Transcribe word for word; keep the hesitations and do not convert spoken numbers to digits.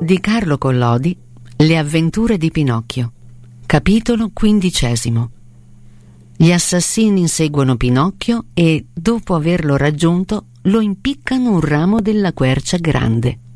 di Carlo Collodi, Le avventure di Pinocchio. Capitolo quindicesimo. Gli assassini inseguono Pinocchio e, dopo averlo raggiunto, lo impiccano un ramo della quercia grande.